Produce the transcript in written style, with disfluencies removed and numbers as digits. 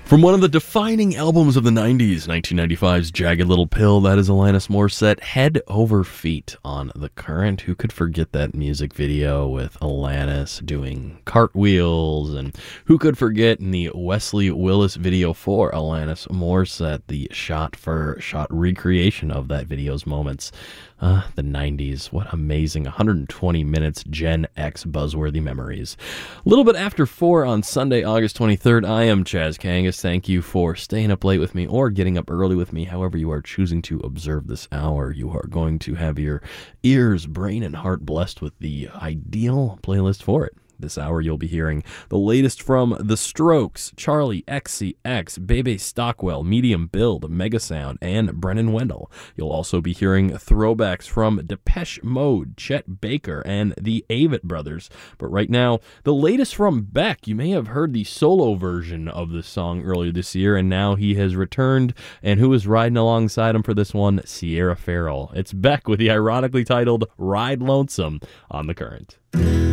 From one of the defining albums of the 90s, 1995's Jagged Little Pill, that is Alanis Morissette, Head Over Feet on The Current. Who could forget that music video with Alanis doing cartwheels? And who could forget in the Wesley Willis video for Alanis Morissette, the shot-for-shot recreation of that video's moments? The 90s, what amazing 120 minutes Gen X buzzworthy memories. A little bit after 4 on Sunday, August 23rd, I am Chaz Kangas. Thank you for staying up late with me or getting up early with me. However you are choosing to observe this hour, you are going to have your ears, brain, and heart blessed with the ideal playlist for it. This hour, you'll be hearing the latest from The Strokes, Charlie XCX, Bebe Stockwell, Medium Build, Megasound, and Brennan Wendell. You'll also be hearing throwbacks from Depeche Mode, Chet Baker, and the Avett Brothers. But right now, the latest from Beck. You may have heard the solo version of the song earlier this year, and now he has returned. And who is riding alongside him for this one? Sierra Farrell. It's Beck with the ironically titled Ride Lonesome on The Current.